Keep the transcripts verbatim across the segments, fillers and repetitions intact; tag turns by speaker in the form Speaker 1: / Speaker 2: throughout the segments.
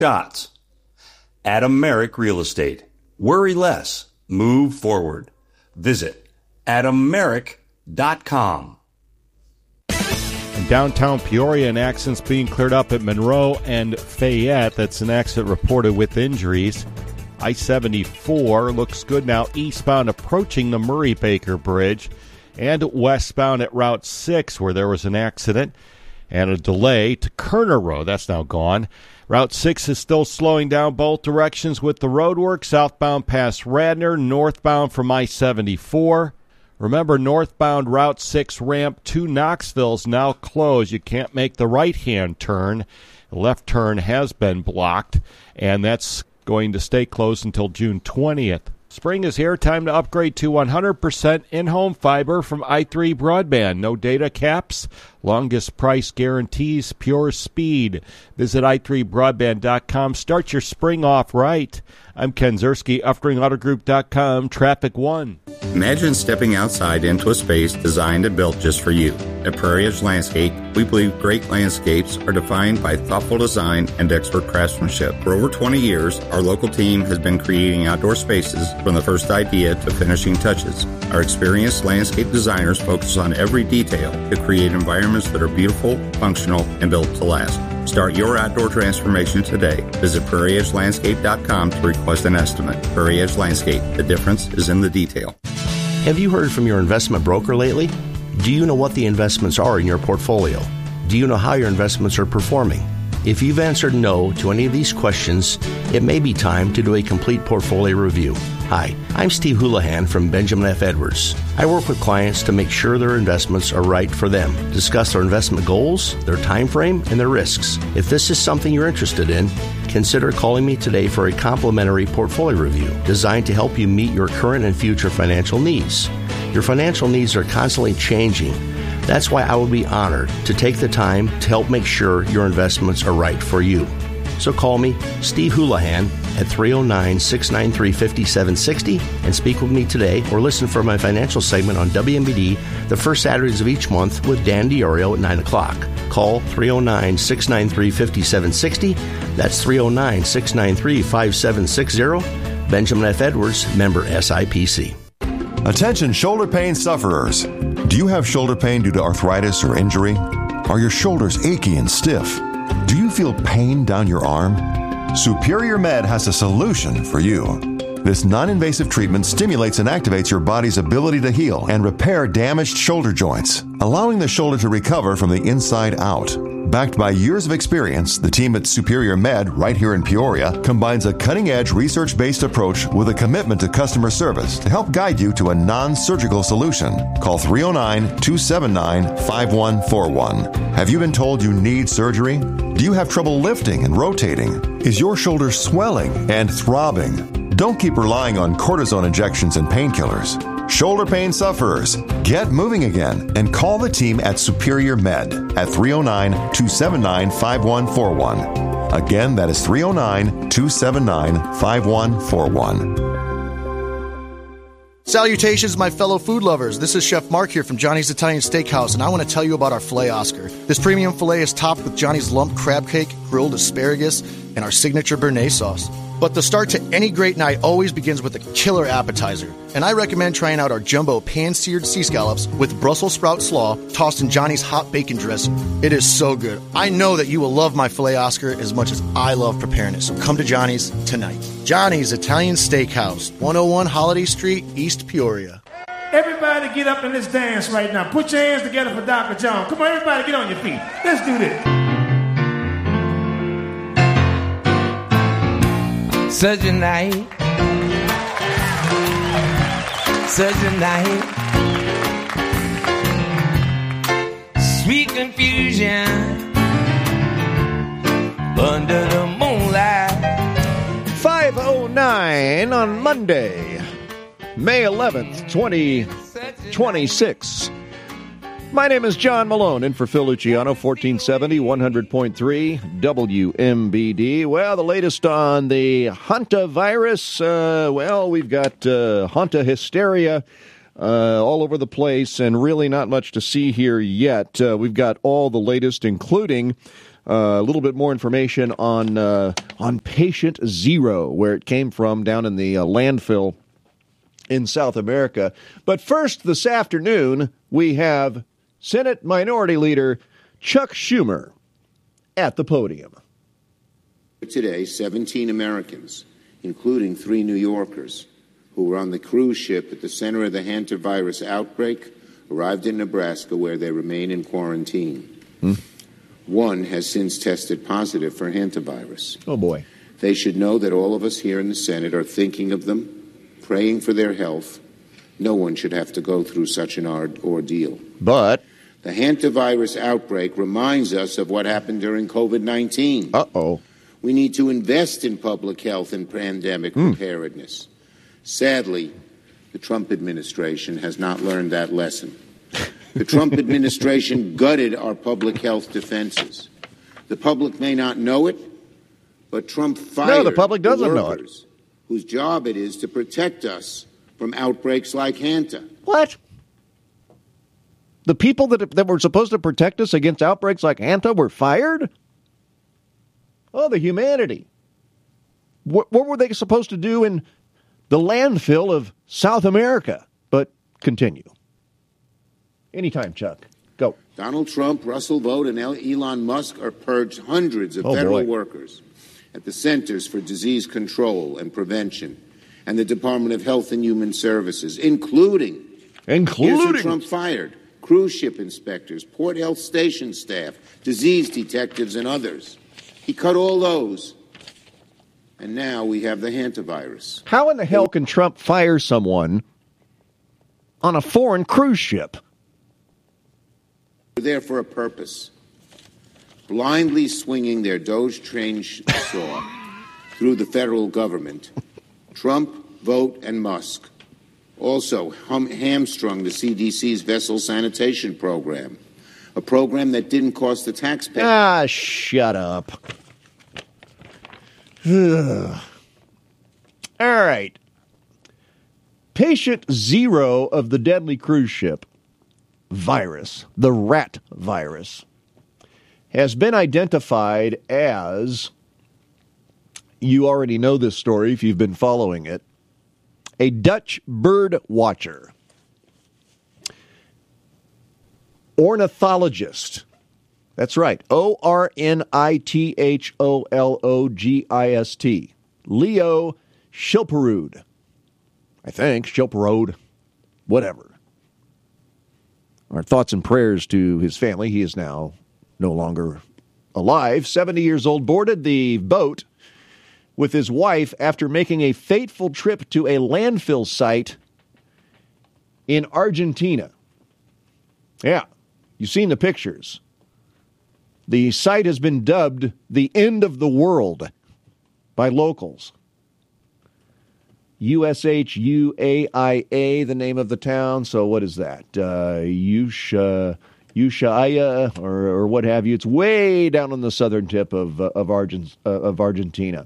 Speaker 1: shots. Adam Merrick Real Estate. Worry less. Move forward. Visit adam merrick dot com.
Speaker 2: In downtown Peoria, an accident's being cleared up at Monroe and Fayette. That's an accident reported with injuries. I seventy-four looks good now eastbound approaching the Murray Baker Bridge, and westbound at Route six where there was an accident and a delay to Kerner Road. That's now gone. Route six is still slowing down both directions with the roadwork, southbound past Radnor, northbound from I seventy-four. Remember, northbound Route six ramp to Knoxville is now closed. You can't make the right-hand turn. The left turn has been blocked, and that's going to stay closed until June twentieth. Spring is here. Time to upgrade to one hundred percent in-home fiber from i three Broadband. No data caps, longest price guarantees, pure speed. Visit i three broadband dot com. Start your spring off right. I'm Ken Zerski, Uftring Auto Group dot com, Traffic One.
Speaker 3: Imagine stepping outside into a space designed and built just for you. At Prairie Edge Landscape, we believe great landscapes are defined by thoughtful design and expert craftsmanship. For over twenty years, our local team has been creating outdoor spaces from the first idea to finishing touches. Our experienced landscape designers focus on every detail to create environments that are beautiful, functional, and built to last. Start your outdoor transformation today. Visit prairie edge landscape dot com to request an estimate. Prairie Edge Landscape. The difference is in the detail.
Speaker 4: Have you heard from your investment broker lately? Do you know what the investments are in your portfolio? Do you know how your investments are performing? If you've answered no to any of these questions, it may be time to do a complete portfolio review. Hi, I'm Steve Houlihan from Benjamin F. Edwards. I work with clients to make sure their investments are right for them, discuss their investment goals, their time frame, and their risks. If this is something you're interested in, consider calling me today for a complimentary portfolio review designed to help you meet your current and future financial needs. Your financial needs are constantly changing. That's why I would be honored to take the time to help make sure your investments are right for you. So call me, Steve Houlihan, at three oh nine, six nine three, five seven six oh and speak with me today, or listen for my financial segment on W M B D the first Saturdays of each month with Dan DiOrio at nine o'clock. Call three oh nine, six nine three, five seven six oh. That's three oh nine, six nine three, five seven six oh. Benjamin F. Edwards, member S I P C.
Speaker 5: Attention shoulder pain sufferers. Do you have shoulder pain due to arthritis or injury? Are your shoulders achy and stiff? Do you feel pain down your arm? Superior Med has a solution for you. This non-invasive treatment stimulates and activates your body's ability to heal and repair damaged shoulder joints, allowing the shoulder to recover from the inside out. Backed by years of experience, the team at Superior Med, right here in Peoria, combines a cutting-edge research-based approach with a commitment to customer service to help guide you to a non-surgical solution. Call three oh nine, two seven nine, five one four one. Have you been told you need surgery? Do you have trouble lifting and rotating? Is your shoulder swelling and throbbing? Don't keep relying on cortisone injections and painkillers. Shoulder pain sufferers, get moving again and call the team at Superior Med at three oh nine, two seven nine, five one four one. Again, that is three oh nine, two seven nine, five one four one.
Speaker 6: Salutations, my fellow food lovers. This is Chef Mark here from Johnny's Italian Steakhouse, and I want to tell you about our filet Oscar. This premium filet is topped with Johnny's lump crab cake, grilled asparagus, and our signature Béarnaise sauce. But the start to any great night always begins with a killer appetizer. And I recommend trying out our jumbo pan-seared sea scallops with Brussels sprout slaw tossed in Johnny's hot bacon dressing. It is so good. I know that you will love my filet Oscar as much as I love preparing it. So come to Johnny's tonight. Johnny's Italian Steakhouse, one oh one Holiday Street, East Peoria.
Speaker 7: Everybody get up in this dance right now. Put your hands together for Doctor John. Come on, everybody get on your feet. Let's do this.
Speaker 8: Such a night, such a night, sweet confusion under the moonlight.
Speaker 2: five oh nine on Monday, May eleventh, twenty twenty-six. My name is John Malone, in for Phil Luciano, fourteen seventy, one hundred point three W M B D. Well, the latest on the Hanta virus. Uh, well, we've got uh, Hanta hysteria uh, all over the place, and really not much to see here yet. Uh, we've got all the latest, including uh, a little bit more information on uh, on Patient Zero, where it came from down in the uh, landfill in South America. But first, this afternoon, we have Senate Minority Leader Chuck Schumer at the podium.
Speaker 9: Today, seventeen Americans, including three New Yorkers, who were on the cruise ship at the center of the hantavirus outbreak, arrived in Nebraska, where they remain in quarantine. Hmm. One has since tested positive for hantavirus.
Speaker 2: Oh, boy.
Speaker 9: They should know that all of us here in the Senate are thinking of them, praying for their health. No one should have to go through such an ordeal.
Speaker 2: But
Speaker 9: the hantavirus outbreak reminds us of what happened during COVID nineteen.
Speaker 2: Uh-oh.
Speaker 9: We need to invest in public health and pandemic mm. preparedness. Sadly, the Trump administration has not learned that lesson. The Trump administration gutted our public health defenses. The public may not know it, but Trump fired
Speaker 2: no, the public doesn't
Speaker 9: the
Speaker 2: know it.
Speaker 9: Whose job it is to protect us from outbreaks like Hanta.
Speaker 2: What? The people that that were supposed to protect us against outbreaks like Hanta were fired? Oh, the humanity. What, what were they supposed to do in the landfill of South America? But continue. Anytime, Chuck. Go.
Speaker 9: Donald Trump, Russell Vought, and Elon Musk are purged hundreds of
Speaker 2: oh,
Speaker 9: federal
Speaker 2: boy.
Speaker 9: workers at the Centers for Disease Control and Prevention and the Department of Health and Human Services, including,
Speaker 2: including
Speaker 9: here's who Trump fired, cruise ship inspectors, port health station staff, disease detectives, and others. He cut all those, and now we have the hantavirus.
Speaker 2: How in the hell can Trump fire someone on a foreign cruise ship?
Speaker 9: They're there for a purpose. Blindly swinging their Doge-train saw through the federal government, Trump, Vought, and Musk also hum- hamstrung the C D C's vessel sanitation program, a program that didn't cost the taxpayer.
Speaker 2: Ah, shut up. All right. Patient zero of the deadly cruise ship virus, the rat virus, has been identified as, you already know this story if you've been following it, a Dutch bird watcher, ornithologist. That's right, O R N I T H O L O G I S T, Leo Schilperud. I think, Schilperud, whatever. Our thoughts and prayers to his family. He is now no longer alive. seventy years old, boarded the boat with his wife after making a fateful trip to a landfill site in Argentina. Yeah, you've seen the pictures. The site has been dubbed the end of the world by locals. U S H U A I A, the name of the town. So what is that? Uh, Usha, Ushuaia, or, or what have you. It's way down on the southern tip of uh, of, Argent, uh, of Argentina.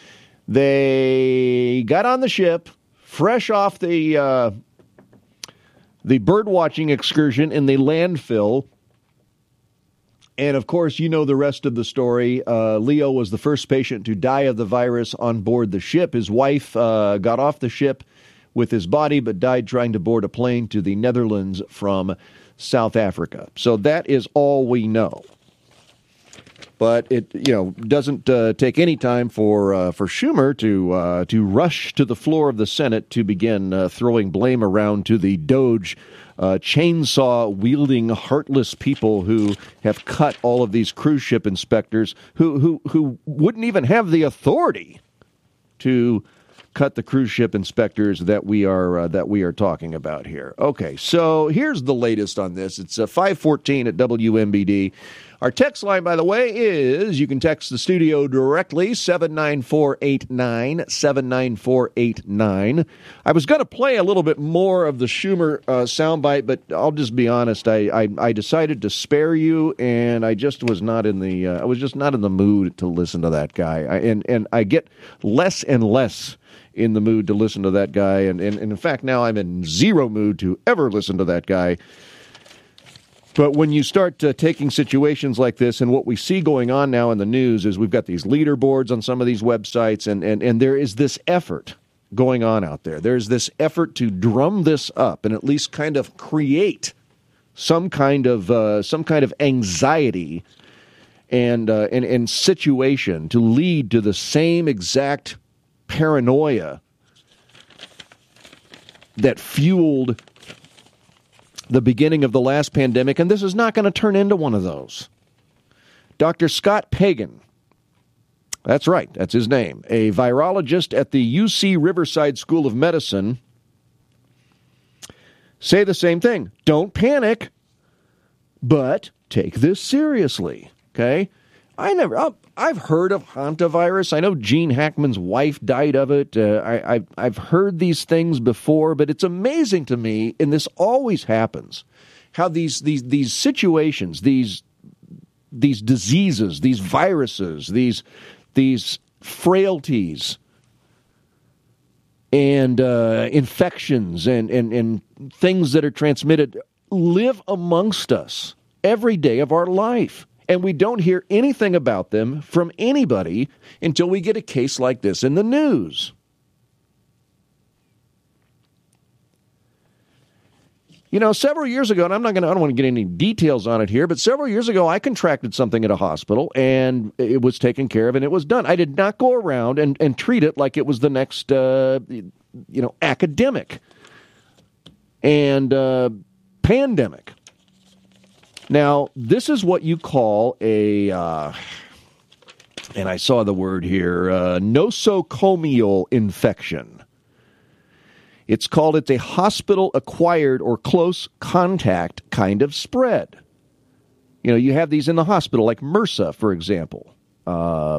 Speaker 2: They got on the ship, fresh off the uh, the bird-watching excursion in the landfill. And, of course, you know the rest of the story. Uh, Leo was the first patient to die of the virus on board the ship. His wife uh, got off the ship with his body, but died trying to board a plane to the Netherlands from South Africa. So that is all we know. But it, you know, doesn't uh, take any time for uh, for Schumer to uh, to rush to the floor of the Senate to begin uh, throwing blame around to the Doge uh, chainsaw-wielding, heartless people who have cut all of these cruise ship inspectors who who who wouldn't even have the authority to cut the cruise ship inspectors that we are uh, that we are talking about here. Okay, so here's the latest on this. It's uh, five fourteen at W M B D. Our text line, by the way, is you can text the studio directly, seven nine four eight nine, seven nine four eight nine. I was going to play a little bit more of the Schumer uh, soundbite, but I'll just be honest. I, I, I decided to spare you, and I just was not in the uh, I was just not in the mood to listen to that guy. I, and and I get less and less in the mood to listen to that guy, and, and, and in fact now I'm in zero mood to ever listen to that guy. But when you start uh, taking situations like this, and what we see going on now in the news is we've got these leaderboards on some of these websites, and, and, and there is this effort going on out there. There's this effort to drum this up and at least kind of create some kind of uh, some kind of anxiety and, uh, and and situation to lead to the same exact paranoia that fueled the beginning of the last pandemic, and this is not going to turn into one of those. Doctor Scott Pagan, that's right, that's his name, a virologist at the U C Riverside School of Medicine, say the same thing. Don't panic, but take this seriously, okay? I never, I've heard of hantavirus. I know Gene Hackman's wife died of it. Uh, I, I, I've heard these things before, but it's amazing to me, and this always happens, how these these these situations, these these diseases, these viruses, these these frailties and uh, infections and, and, and things that are transmitted live amongst us every day of our life. And we don't hear anything about them from anybody until we get a case like this in the news. You know, several years ago, and I'm not going to, I don't want to get any details on it here, but several years ago, I contracted something at a hospital, and it was taken care of, and it was done. I did not go around and, and treat it like it was the next, uh, you know, academic and uh, pandemic. Now, this is what you call a, uh, and I saw the word here, uh, nosocomial infection. It's called, it's a hospital-acquired or close contact kind of spread. You know, you have these in the hospital, like MRSA, for example. Uh,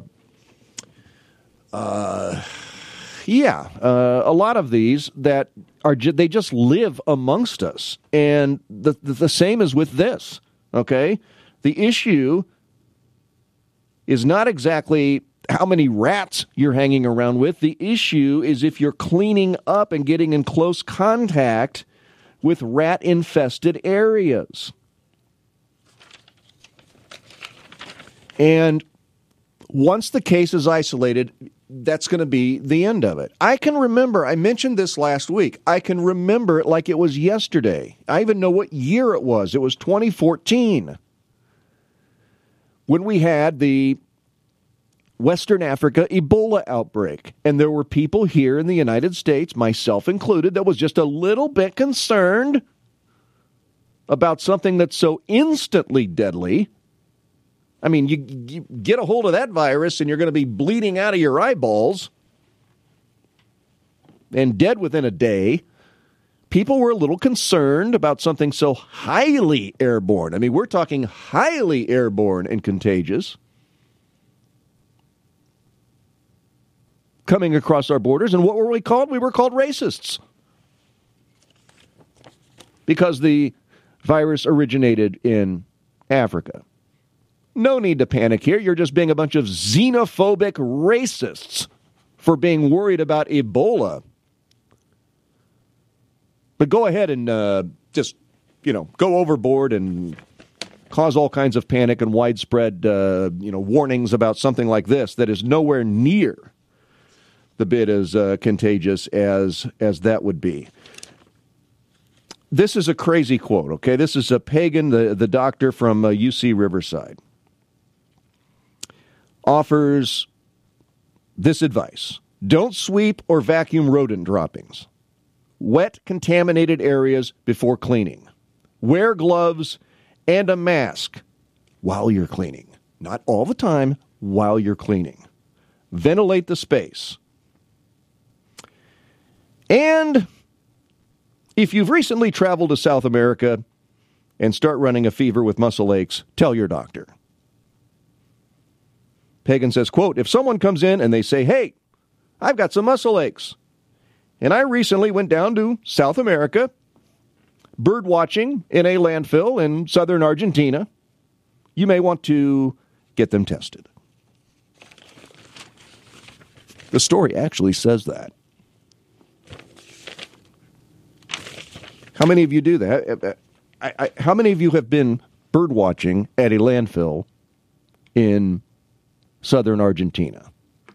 Speaker 2: uh, yeah, uh, a lot of these that are, ju- they just live amongst us. And the, the, the same is with this. Okay? The issue is not exactly how many rats you're hanging around with. The issue is if you're cleaning up and getting in close contact with rat-infested areas. And once the case is isolated, that's going to be the end of it. I can remember, I mentioned this last week, I can remember it like it was yesterday. I even know what year it was. It was twenty fourteen when we had the Western Africa Ebola outbreak. And there were people here in the United States, myself included, that was just a little bit concerned about something that's so instantly deadly. I mean, you, you get a hold of that virus and you're going to be bleeding out of your eyeballs and dead within a day. People were a little concerned about something so highly airborne. I mean, we're talking highly airborne and contagious coming across our borders. And what were we called? We were called racists because the virus originated in Africa. No need to panic here. You're just being a bunch of xenophobic racists for being worried about Ebola. But go ahead and uh, just, you know, go overboard and cause all kinds of panic and widespread, uh, you know, warnings about something like this that is nowhere near the bit as uh, contagious as as that would be. This is a crazy quote, okay? This is a Pagan, the, the doctor from uh, U C Riverside, offers this advice. Don't sweep or vacuum rodent droppings. Wet, contaminated areas before cleaning. Wear gloves and a mask while you're cleaning. Not all the time, while you're cleaning. Ventilate the space. And if you've recently traveled to South America and start running a fever with muscle aches, tell your doctor. Pagan says, quote, if someone comes in and they say, hey, I've got some muscle aches, and I recently went down to South America, bird watching in a landfill in southern Argentina, you may want to get them tested. The story actually says that. How many of you do that?
Speaker 10: I, I, how many of you have been bird watching at a landfill in southern Argentina?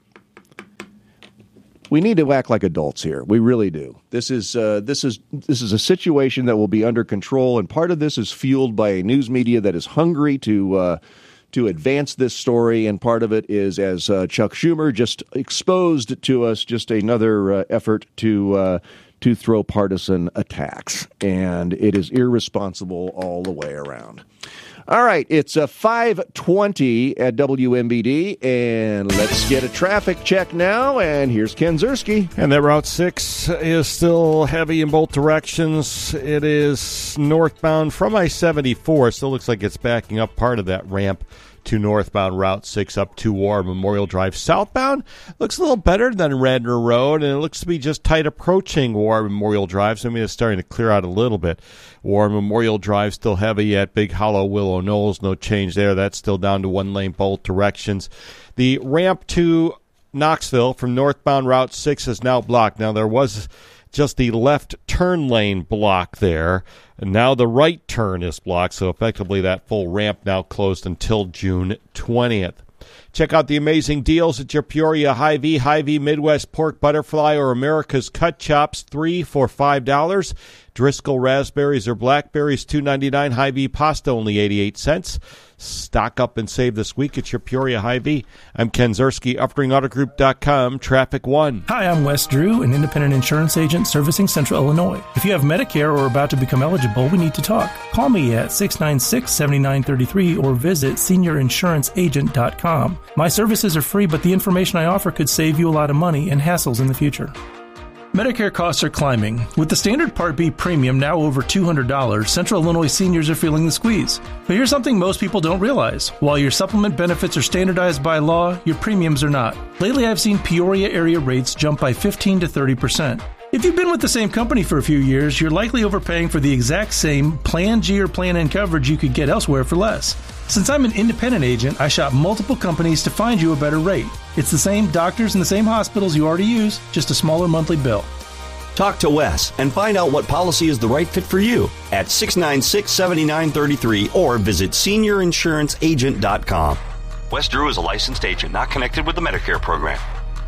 Speaker 10: We need to act like adults here. We really do. This is uh, this is this is a situation that will be under control, and part of this is fueled by a news media that is hungry to uh, to advance this story, and part of it is, as uh, Chuck Schumer just exposed to us, just another uh, effort to uh, to throw partisan attacks, and it is irresponsible all the way around. All right, it's uh, five twenty at W M B D, and let's get a traffic check now, and here's Ken Ziersky.
Speaker 2: And that Route six is still heavy in both directions. It is northbound from I seventy-four. It still looks like it's backing up part of that ramp to northbound Route six up to War Memorial Drive. Southbound looks a little better than Radnor Road, and it looks to be just tight approaching War Memorial Drive, so I mean it's starting to clear out a little bit. War Memorial Drive still heavy at Big Hollow, Willow Knolls. No change there. That's still down to one lane both directions. The ramp to Knoxville from northbound Route six is now blocked. Now there was just the left turn lane block there. And now the right turn is blocked, so effectively that full ramp now closed until June twentieth. Check out the amazing deals at your Peoria Hy-Vee, Hy-Vee Midwest Pork Butterfly, or America's Cut Chops, three for five dollars. Driscoll Raspberries or Blackberries, two ninety-nine. Hy-Vee Pasta, only eighty-eight cents. Stock up and save this week at your Peoria Hy-Vee. I'm Ken Ziersky, Uppering Auto Group dot com, Traffic One.
Speaker 11: Hi, I'm Wes Drew, an independent insurance agent servicing Central Illinois. If you have Medicare or are about to become eligible, we need to talk. Call me at six nine six, seven nine three three or visit senior insurance agent dot com. My services are free, but the information I offer could save you a lot of money and hassles in the future. Medicare costs are climbing. With the standard Part B premium now over two hundred dollars, Central Illinois seniors are feeling the squeeze. But here's something most people don't realize. While your supplement benefits are standardized by law, your premiums are not. Lately, I've seen Peoria area rates jump by fifteen to thirty percent. If you've been with the same company for a few years, you're likely overpaying for the exact same Plan G or Plan N coverage you could get elsewhere for less. Since I'm an independent agent, I shop multiple companies to find you a better rate. It's the same doctors and the same hospitals you already use, just a smaller monthly bill.
Speaker 12: Talk to Wes and find out what policy is the right fit for you at six nine six, seven nine three three or visit senior insurance agent dot com. Wes Drew is a licensed agent not connected with the Medicare program.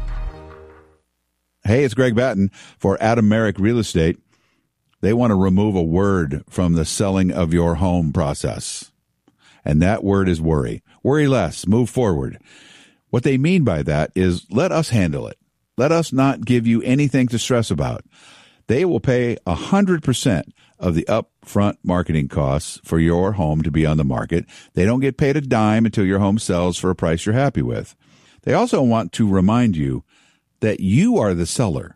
Speaker 13: Hey, it's Greg Batten for Adam Merrick Real Estate. They want to remove a word from the selling of your home process, and that word is worry. Worry less. Move forward. What they mean by that is let us handle it. Let us not give you anything to stress about. They will pay one hundred percent of the upfront marketing costs for your home to be on the market. They don't get paid a dime until your home sells for a price you're happy with. They also want to remind you that you are the seller.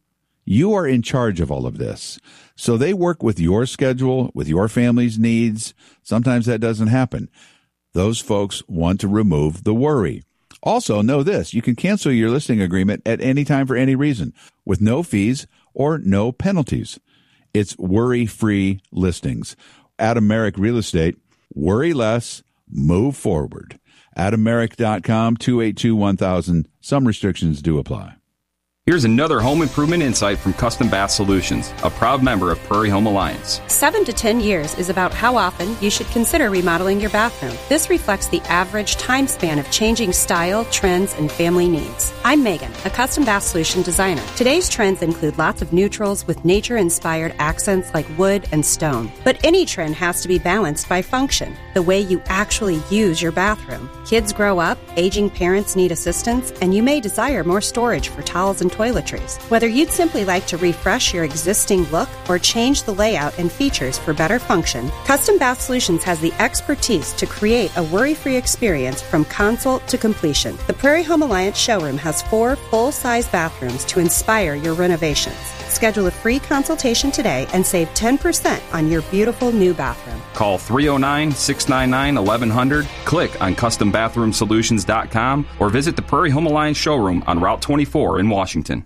Speaker 13: You are in charge of all of this. So they work with your schedule, with your family's needs. Sometimes that doesn't happen. Those folks want to remove the worry. Also, know this, you can cancel your listing agreement at any time for any reason with no fees or no penalties. It's worry-free listings. Adam Merrick Real Estate, worry less, move forward. Adam Merrick dot com, two eight two, one thousand. Some restrictions do apply.
Speaker 14: Here's another home improvement insight from Custom Bath Solutions, a proud member of Prairie Home Alliance.
Speaker 15: Seven to ten years is about how often you should consider remodeling your bathroom. This reflects the average time span of changing style, trends, and family needs. I'm Megan, a Custom Bath Solution designer. Today's trends include lots of neutrals with nature-inspired accents like wood and stone. But any trend has to be balanced by function, the way you actually use your bathroom. Kids grow up, aging parents need assistance, and you may desire more storage for towels and toiletries. Whether you'd simply like to refresh your existing look or change the layout and features for better function, Custom Bath Solutions has the expertise to create a worry-free experience from consult to completion. The Prairie Home Alliance showroom has four full-size bathrooms to inspire your renovations. Schedule a free consultation today and save ten percent on your beautiful new bathroom.
Speaker 14: Call three oh nine, six nine nine, eleven hundred, click on custom bathroom solutions dot com, or visit the Prairie Home Alliance showroom on Route twenty-four in Washington.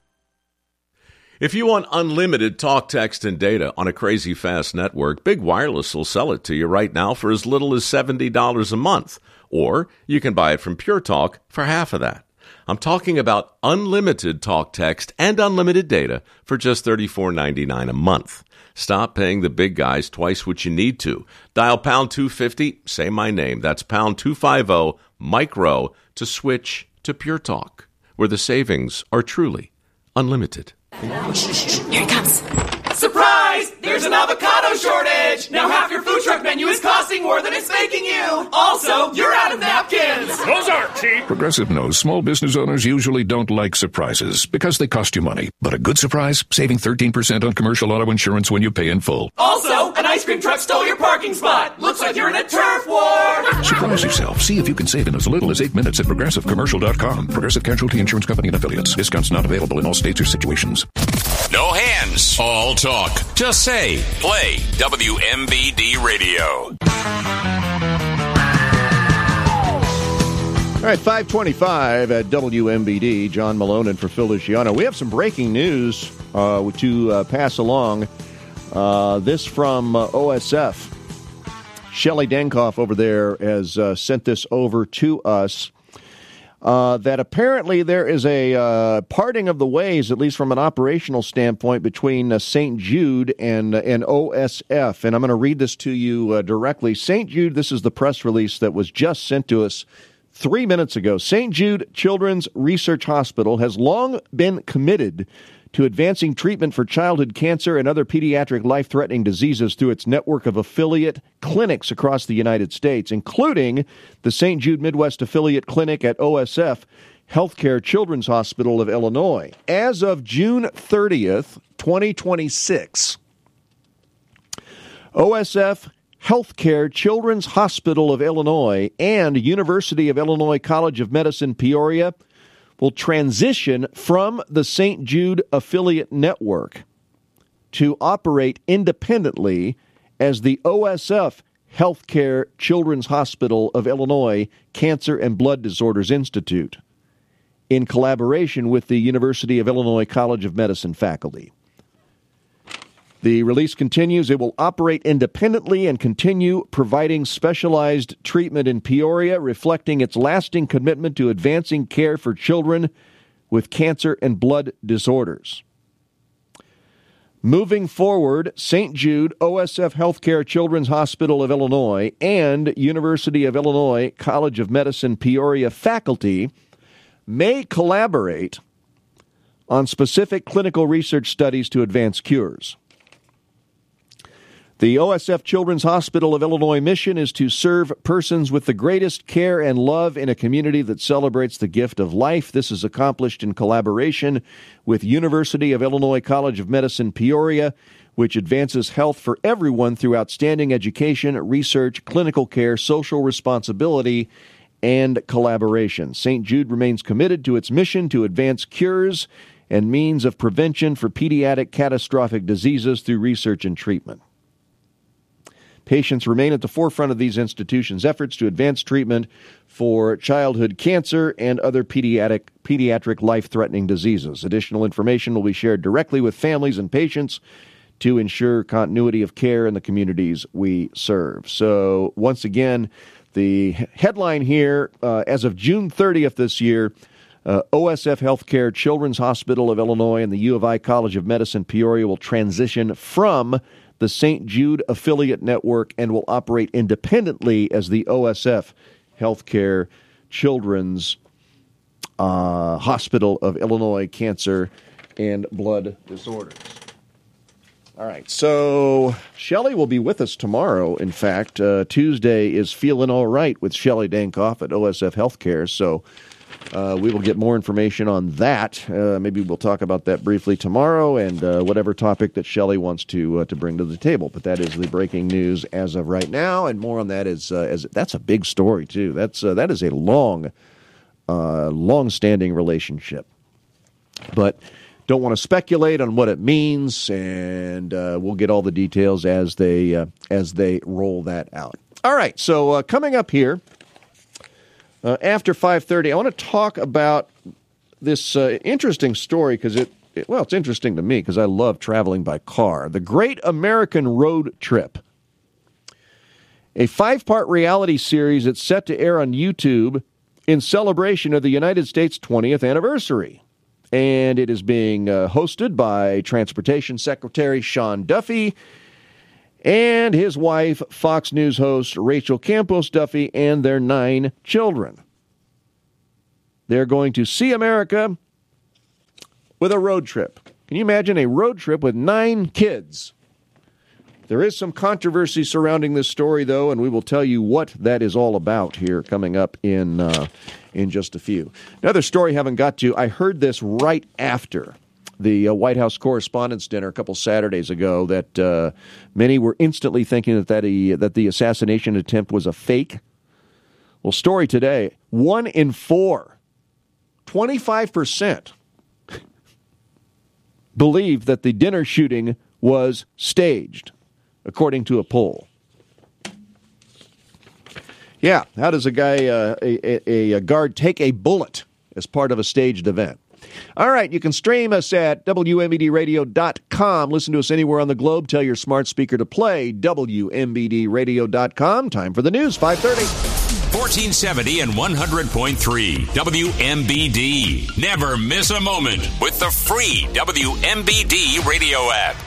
Speaker 16: If you want unlimited talk, text, and data on a crazy fast network, Big Wireless will sell it to you right now for as little as seventy dollars a month. Or you can buy it from Pure Talk for half of that. I'm talking about unlimited talk, text, and unlimited data for just thirty-four ninety-nine a month. Stop paying the big guys twice what you need to. Dial pound two fifty, say my name. That's pound two fifty, micro, to switch to Pure Talk, where the savings are truly unlimited.
Speaker 17: Here it comes. Surprise! There's an avocado shortage! Now half your food truck menu is costing more than it's making you! Also, you're out of napkins!
Speaker 18: Those aren't cheap! Progressive knows small business owners usually don't like surprises because they cost you money. But a good surprise? Saving thirteen percent on commercial auto insurance when you pay in full.
Speaker 17: Also, an ice cream truck stole your parking spot! Looks like you're in a turf war!
Speaker 18: Surprise yourself. See if you can save in as little as eight minutes at progressive commercial dot com. Progressive Casualty Insurance Company and Affiliates. Discounts not available in all states or situations.
Speaker 19: No hands. All talk. Just say, play W M B D Radio.
Speaker 10: All right, five twenty-five at W M B D. John Malone and for Phil Luciano. We have some breaking news uh, to uh, pass along. Uh, this from uh, O S F. Shelley Denkoff over there has uh, sent this over to us. Uh, that apparently there is a uh, parting of the ways, at least from an operational standpoint, between uh, Saint Jude and uh, and O S F. And I'm going to read this to you uh, directly. Saint Jude, this is the press release that was just sent to us three minutes ago. Saint Jude Children's Research Hospital has long been committed to advancing treatment for childhood cancer and other pediatric life-threatening diseases through its network of affiliate clinics across the United States, including the Saint Jude Midwest Affiliate Clinic at O S F Healthcare Children's Hospital of Illinois. As of June thirtieth, twenty twenty-six, O S F Healthcare Children's Hospital of Illinois and University of Illinois College of Medicine, Peoria, will transition from the Saint Jude Affiliate Network to operate independently as the O S F Healthcare Children's Hospital of Illinois Cancer and Blood Disorders Institute, in collaboration with the University of Illinois College of Medicine faculty. The release continues. It will operate independently and continue providing specialized treatment in Peoria, reflecting its lasting commitment to advancing care for children with cancer and blood disorders. Moving forward, Saint Jude, O S F Healthcare Children's Hospital of Illinois, and University of Illinois College of Medicine Peoria faculty may collaborate on specific clinical research studies to advance cures. The O S F Children's Hospital of Illinois mission is to serve persons with the greatest care and love in a community that celebrates the gift of life. This is accomplished in collaboration with University of Illinois College of Medicine, Peoria, which advances health for everyone through outstanding education, research, clinical care, social responsibility, and collaboration. Saint Jude remains committed to its mission to advance cures and means of prevention for pediatric catastrophic diseases through research and treatment. Patients remain at the forefront of these institutions' efforts to advance treatment for childhood cancer and other pediatric, pediatric life-threatening diseases. Additional information will be shared directly with families and patients to ensure continuity of care in the communities we serve. So, once again, the headline here, uh, as of June thirtieth this year, uh, O S F Healthcare Children's Hospital of Illinois and the U of I College of Medicine Peoria will transition from the Saint Jude Affiliate Network and will operate independently as the O S F Healthcare Children's uh, Hospital of Illinois Cancer and Blood Disorders. All right, so Shelley will be with us tomorrow. In fact, uh, Tuesday is Feeling All Right with Shelley Denkoff at O S F Healthcare, so Uh, we will get more information on that. Uh, maybe we'll talk about that briefly tomorrow and uh, whatever topic that Shelley wants to uh, to bring to the table. But that is the breaking news as of right now, and more on that is uh, as that's a big story too. That's uh, that is a long, uh, long-standing relationship. But don't want to speculate on what it means, and uh, we'll get all the details as they uh, as they roll that out. All right, so uh, coming up here. Uh, after five thirty, I want to talk about this uh, interesting story because it, it, well, it's interesting to me because I love traveling by car. The Great American Road Trip, a five-part reality series that's set to air on YouTube in celebration of the United States twentieth anniversary. and it is being uh, hosted by Transportation Secretary Sean Duffy and his wife, Fox News host Rachel Campos Duffy, and their nine children. They're going to see America with a road trip. Can you imagine a road trip with nine kids? There is some controversy surrounding this story, though, and we will tell you what that is all about here coming up in uh, in just a few. Another story I haven't got to. I heard this right after the uh, White House Correspondents' Dinner a couple Saturdays ago that uh, many were instantly thinking that that, he, that the assassination attempt was a fake. Well, story today, one in four, twenty-five percent, believe that the dinner shooting was staged, according to a poll. Yeah, how does a guy, uh, a, a, a guard, take a bullet as part of a staged event? All right, you can stream us at W M B D radio dot com. Listen to us anywhere on the globe. Tell your smart speaker to play W M B D radio dot com. Time for the news, five thirty.
Speaker 19: fourteen seventy and one hundred point three W M B D. Never miss a moment with the free W M B D radio app.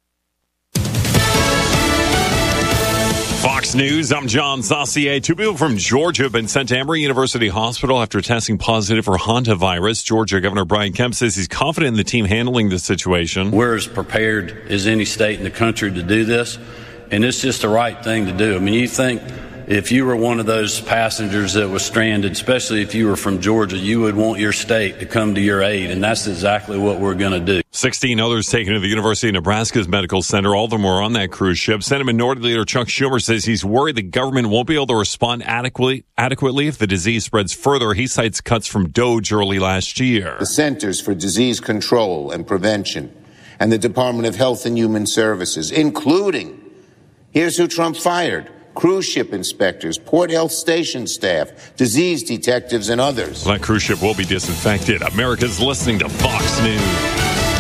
Speaker 20: Fox News, I'm John Saucier. Two people from Georgia have been sent to Emory University Hospital after testing positive for hantavirus. Georgia Governor Brian Kemp says he's confident in the team handling the situation.
Speaker 21: We're as prepared as any state in the country to do this, and it's just the right thing to do. I mean, you think if you were one of those passengers that was stranded, especially if you were from Georgia, you would want your state to come to your aid, and that's exactly what we're going to do.
Speaker 20: sixteen others taken to the University of Nebraska's medical center. All of them were on that cruise ship. Senate Minority Leader Chuck Schumer says he's worried the government won't be able to respond adequately, adequately if the disease spreads further. He cites cuts from DOGE early last year.
Speaker 9: The Centers for Disease Control and Prevention and the Department of Health and Human Services, including, here's who Trump fired, cruise ship inspectors, port health station staff, disease detectives, and others.
Speaker 20: That cruise ship will be disinfected. America's listening to Fox News.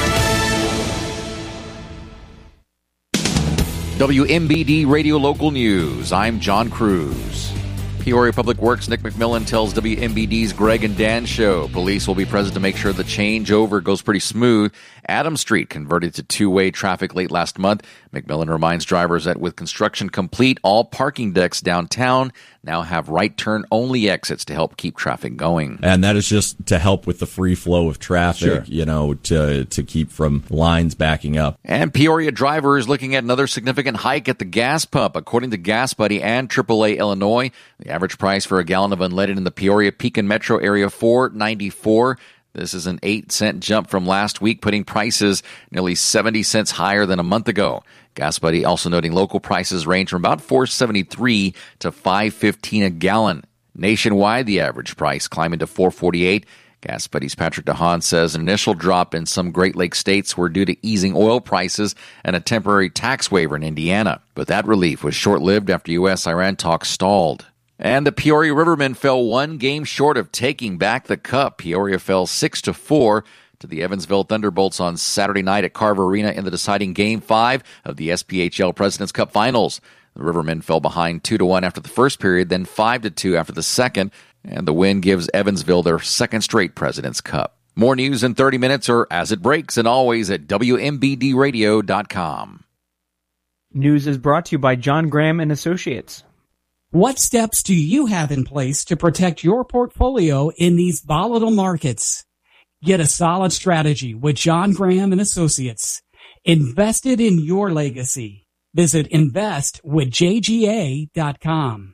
Speaker 22: W M B D Radio Local News. I'm John Cruz. Peoria Public Works Nick McMillan tells W M B D's Greg and Dan show police will be present to make sure the changeover goes pretty smooth. Adams Street converted to two-way traffic late last month. McMillan reminds drivers that with construction complete, all parking decks downtown now have right-turn-only exits to help keep traffic going.
Speaker 23: And that is just to help with the free flow of traffic, sure. you know, to to keep from lines backing up.
Speaker 22: And Peoria drivers looking at another significant hike at the gas pump. According to Gas Buddy and triple A Illinois, the average price for a gallon of unleaded in the Peoria Pekin metro area, four ninety-four. This is an eight cent jump from last week, putting prices nearly seventy cents higher than a month ago. Gas Buddy also noting local prices range from about four seventy-three to five fifteen a gallon. Nationwide, the average price climbing to four forty-eight. Gas Buddy's Patrick DeHaan says an initial drop in some Great Lakes states were due to easing oil prices and a temporary tax waiver in Indiana. But that relief was short-lived after U S Iran talks stalled. And the Peoria Rivermen fell one game short of taking back the cup. Peoria fell six to four to the Evansville Thunderbolts on Saturday night at Carver Arena in the deciding Game five of the S P H L President's Cup Finals. The Rivermen fell behind two to one after the first period, then five to two after the second, and the win gives Evansville their second straight President's Cup. More news in thirty minutes or as it breaks, and always at W M B D radio dot com.
Speaker 24: News is brought to you by John Graham and Associates.
Speaker 25: What steps do you have in place to protect your portfolio in these volatile markets? Get a solid strategy with John Graham and Associates. Invested in your legacy. Visit invest with J G A dot com.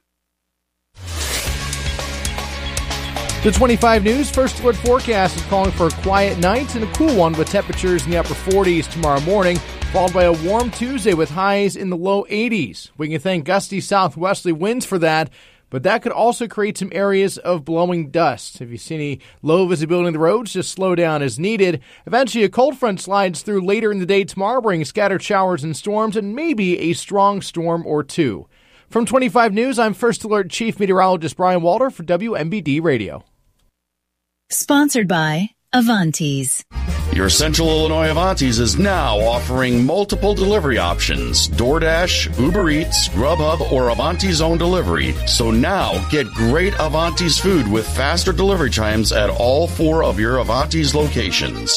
Speaker 26: The twenty-five News First Alert forecast is calling for a quiet night and a cool one with temperatures in the upper forties tomorrow morning, followed by a warm Tuesday with highs in the low eighties. We can thank gusty southwesterly winds for that, but that could also create some areas of blowing dust. If you see any low visibility on the roads, just slow down as needed. Eventually, a cold front slides through later in the day tomorrow, bringing scattered showers and storms and maybe a strong storm or two. From twenty-five News, I'm First Alert Chief Meteorologist Brian Walter for W M B D Radio.
Speaker 27: Sponsored by Avantis.
Speaker 1: Your Central Illinois Avanti's is now offering multiple delivery options: DoorDash, Uber Eats, Grubhub, or Avanti's own delivery. So now get great Avanti's food with faster delivery times at all four of your Avanti's locations.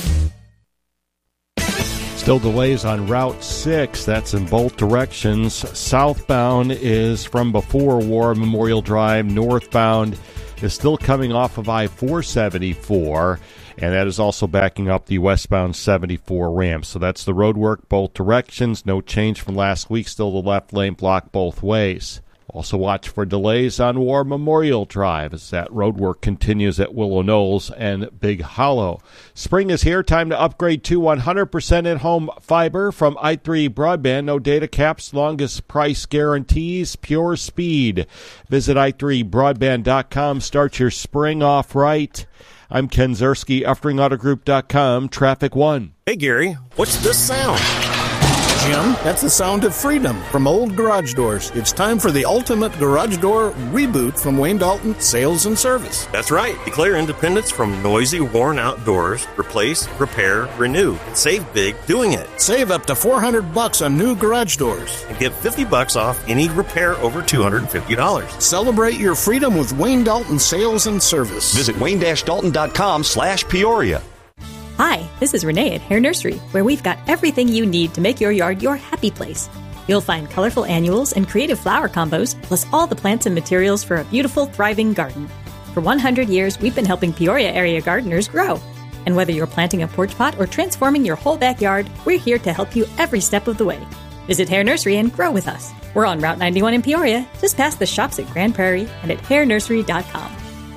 Speaker 2: Still delays on Route six. That's in both directions. Southbound is from before War Memorial Drive. Northbound is still coming off of I four seventy-four, and that is also backing up the westbound seventy-four ramp. So that's the road work both directions. No change from last week. Still the left lane blocked both ways. Also watch for delays on War Memorial Drive as that road work continues at Willow Knolls and Big Hollow. Spring is here. Time to upgrade to one hundred percent at-home fiber from i three Broadband. No data caps, longest price guarantees, pure speed. Visit i three broadband dot com. Start your spring off right. I'm Ken Zerski, Uftring Auto Group dot com, Traffic One.
Speaker 3: Hey, Gary, what's this sound? Jim, that's the sound of freedom from old garage doors. It's time for the ultimate garage door reboot from Wayne Dalton Sales and Service.
Speaker 4: That's right. Declare independence from noisy, worn-out doors. Replace, repair, renew. And save big doing it.
Speaker 3: Save up to four hundred bucks on new garage doors.
Speaker 4: And get fifty bucks off any repair over two hundred fifty dollars.
Speaker 3: Celebrate your freedom with Wayne Dalton Sales and Service.
Speaker 12: Visit wayne dash dalton dot com slash Peoria.
Speaker 5: Hi, this is Renee at Hair Nursery, where we've got everything you need to make your yard your happy place. You'll find colorful annuals and creative flower combos, plus all the plants and materials for a beautiful, thriving garden. For one hundred years, we've been helping Peoria area gardeners grow. And whether you're planting a porch pot or transforming your whole backyard, we're here to help you every step of the way. Visit Hair Nursery and grow with us. We're on Route ninety-one in Peoria, just past the shops at Grand Prairie and at hair nursery dot com.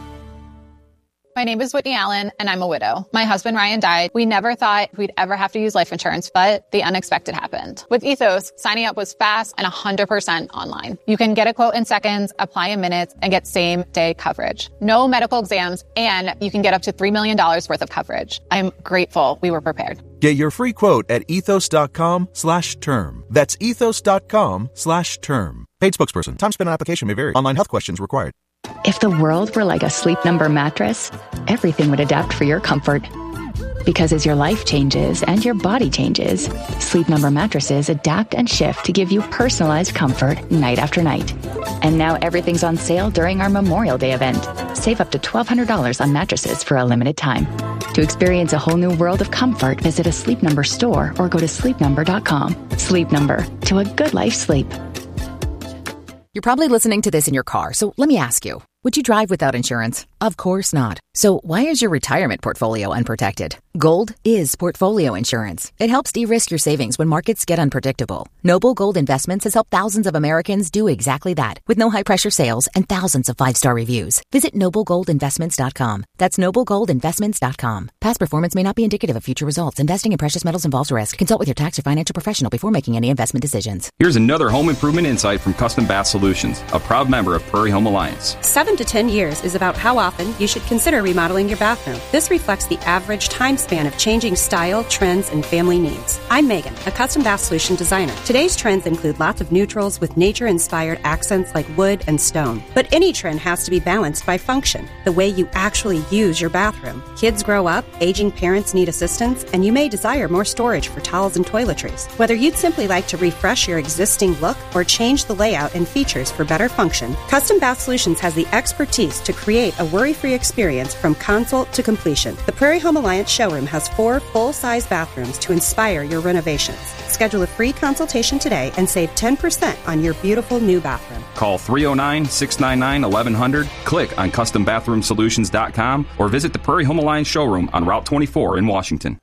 Speaker 6: My name is Whitney Allen, and I'm a widow. My husband, Ryan, died. We never thought we'd ever have to use life insurance, but the unexpected happened. With Ethos, signing up was fast and one hundred percent online. You can get a quote in seconds, apply in minutes, and get same-day coverage. No medical exams, and you can get up to three million dollars worth of coverage. I'm grateful we were prepared.
Speaker 7: Get your free quote at ethos.com slash term. That's ethos.com slash term. Paid spokesperson. Time spent on application may vary. Online health questions required.
Speaker 27: If the world were like a Sleep Number mattress, everything would adapt for your comfort. Because as your life changes and your body changes, Sleep Number mattresses adapt and shift to give you personalized comfort night after night. And now everything's on sale during our Memorial Day event. Save up to twelve hundred dollars on mattresses for a limited time. To experience a whole new world of comfort, visit a Sleep Number store or go to sleep number dot com. Sleep Number, to a good life sleep.
Speaker 28: You're probably listening to this in your car, so let me ask you. Would you drive without insurance? Of course not. So why is your retirement portfolio unprotected? Gold is portfolio insurance. It helps de-risk your savings when markets get unpredictable. Noble Gold Investments has helped thousands of Americans do exactly that, with no high-pressure sales and thousands of five-star reviews. Visit noble gold investments dot com. That's noble gold investments dot com. Past performance may not be indicative of future results. Investing in precious metals involves risk. Consult with your tax or financial professional before making any investment decisions.
Speaker 14: Here's another home improvement insight from Custom Bath Solutions, a proud member of Prairie Home Alliance.
Speaker 15: Seven to ten years is about how often you should consider remodeling your bathroom. This reflects the average time span of changing style, trends, and family needs. I'm Megan, a custom bath solution designer. Today's trends include lots of neutrals with nature-inspired accents like wood and stone. But any trend has to be balanced by function, the way you actually use your bathroom. Kids grow up, aging parents need assistance, and you may desire more storage for towels and toiletries. Whether you'd simply like to refresh your existing look or change the layout and features for better function, Custom Bath Solutions has the expertise to create a worry-free experience from consult to completion. The Prairie Home Alliance showroom has four full-size bathrooms to inspire your renovations. Schedule a free consultation today and save ten percent on your beautiful new bathroom.
Speaker 14: Call three oh nine, six nine nine, eleven hundred, click on custom bathroom solutions dot com, or visit the Prairie Home Alliance showroom on Route twenty-four in Washington.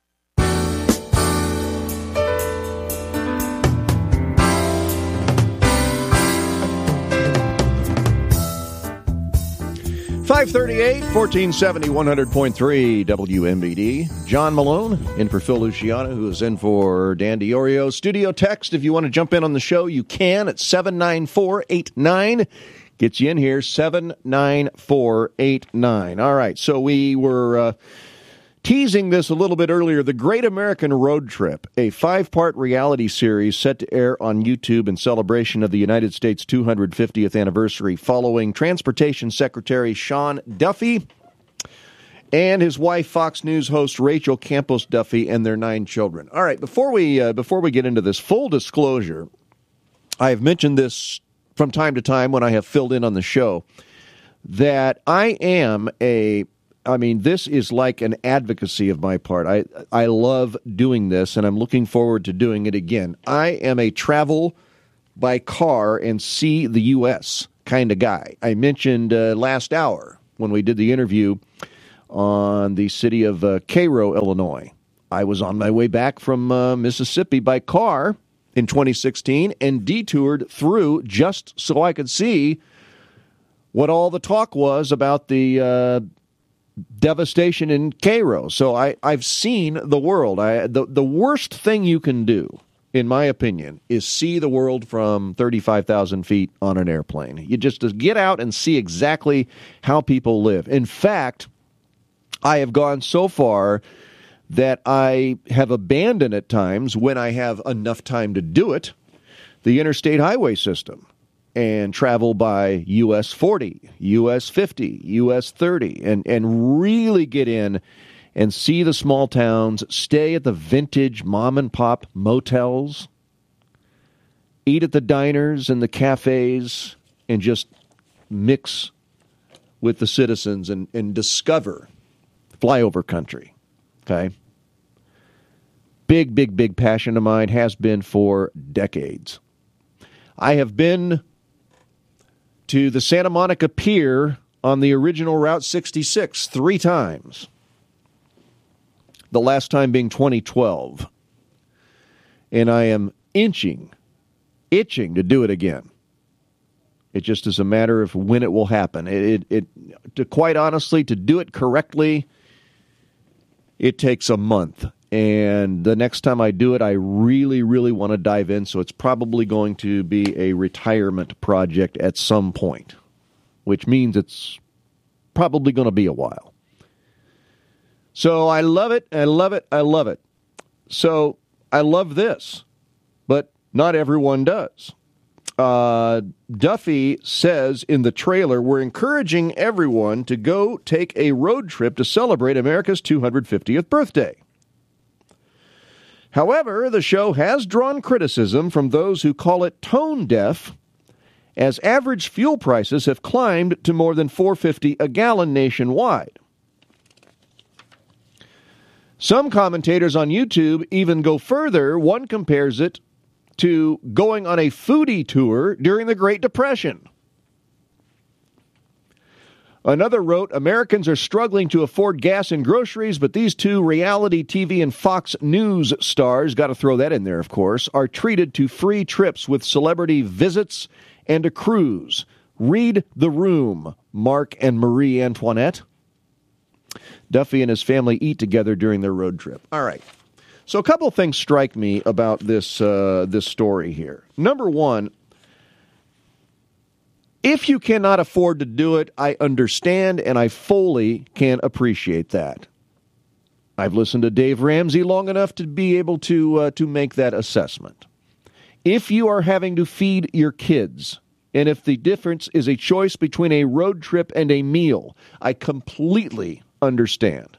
Speaker 10: five thirty-eight, fourteen seventy, one hundred point three W M B D. John Malone in for Phil Luciano, who is in for Dan Diorio. Studio text, if you want to jump in on the show, you can at seven nine four eight nine. Gets you in here, seven nine four eight nine. All right, so we were uh, teasing this a little bit earlier. The Great American Road Trip, a five-part reality series set to air on YouTube in celebration of the United States two hundred fiftieth anniversary, following Transportation Secretary Sean Duffy and his wife, Fox News host Rachel Campos Duffy, and their nine children. All right, before we uh, before we get into this, full disclosure, I have mentioned this from time to time when I have filled in on the show, that I am a, I mean, this is like an advocacy of my part. I I love doing this, and I'm looking forward to doing it again. I am a travel by car and see the U S kind of guy. I mentioned uh, last hour when we did the interview on the city of uh, Cairo, Illinois. I was on my way back from uh, Mississippi by car in twenty sixteen and detoured through just so I could see what all the talk was about the uh, devastation in Cairo. So I, I've seen the world. I, the, the worst thing you can do, in my opinion, is see the world from thirty-five thousand feet on an airplane. You just get out and see exactly how people live. In fact, I have gone so far that I have abandoned at times, when I have enough time to do it, the interstate highway system and travel by U S forty, U S fifty, U S thirty, and, and really get in and see the small towns, stay at the vintage mom-and-pop motels, eat at the diners and the cafes, and just mix with the citizens and, and discover flyover country. Okay? Big, big, big passion of mine, has been for decades. I have been to the Santa Monica Pier on the original Route sixty-six three times. The last time being twenty twelve. And I am inching, itching to do it again. It just is a matter of when it will happen. It, it, it to quite honestly, to do it correctly, it takes a month. And the next time I do it, I really, really want to dive in. So it's probably going to be a retirement project at some point, which means it's probably going to be a while. So I love it, I love it, I love it. So I love this, but not everyone does. Uh, Duffy says in the trailer, we're encouraging everyone to go take a road trip to celebrate America's two hundred fiftieth birthday. However, the show has drawn criticism from those who call it tone deaf, as average fuel prices have climbed to more than four dollars and fifty cents a gallon nationwide. Some commentators on YouTube even go further. One compares it to going on a foodie tour during the Great Depression. Another wrote, Americans are struggling to afford gas and groceries, but these two reality T V and Fox News stars, got to throw that in there, of course, are treated to free trips with celebrity visits and a cruise. Read The Room, Mark and Marie Antoinette. Duffy and his family eat together during their road trip. All right. So a couple of things strike me about this uh, this story here. Number one, if you cannot afford to do it, I understand, and I fully can appreciate that. I've listened to Dave Ramsey long enough to be able to uh, to make that assessment. If you are having to feed your kids, and if the difference is a choice between a road trip and a meal, I completely understand.